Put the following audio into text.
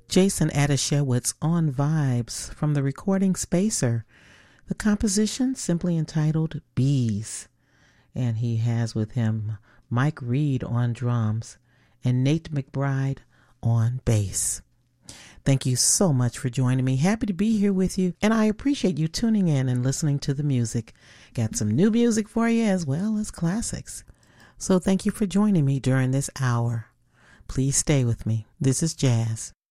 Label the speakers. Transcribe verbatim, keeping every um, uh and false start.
Speaker 1: Jason Adashewitz on Vibes from the recording Spacer. The composition simply entitled Bees. And he has with him Mike Reed on drums and Nate McBride on bass. Thank you so much for joining me. Happy to be here with you, and I appreciate you tuning in and listening to the music. Got some new music for you as well as classics. So thank you for joining me during this hour. Please stay with me. This is Jazz.